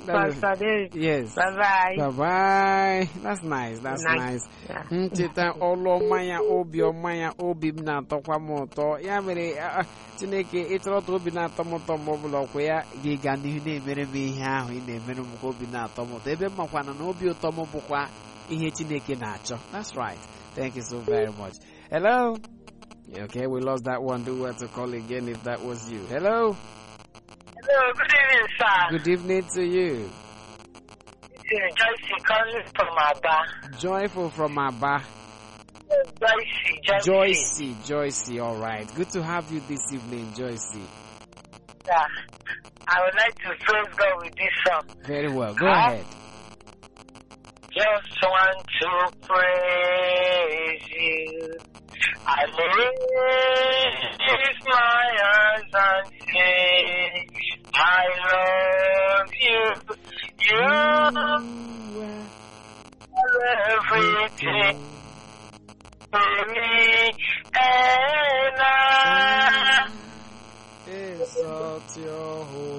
Pastor David. Yes. Bye-bye. Bye-bye. That's nice. That's nice. Cheta olo maya obi omaya obi m na-atọkwa m ụtọ. Ya mere Chineke ịchọrọ ka obi na-atọ m ụtọ ma ọ bụla ọkwa ya gị ga n'ihu na-emere m ihe ahụ ị na-emere m ka obi na-atọ m ụtọ. Ebe m makwana na obi ụtọ m bụkwa ihe Chineke na-achọ. That's right. Thank you so very much. Hello? Okay, we lost that one. Do well to call again if that was you. Hello? Hello, good evening, sir. Good evening to you. Joyce calling from Aba. Joyful from Aba. Joyce. All right. Good to have you this evening, Joyce. Yeah. I would like to praise God with this song. Very well. Go ahead. Just want to praise you. I lift my hands and say, I love you. You are everything to me, and I exalt your holy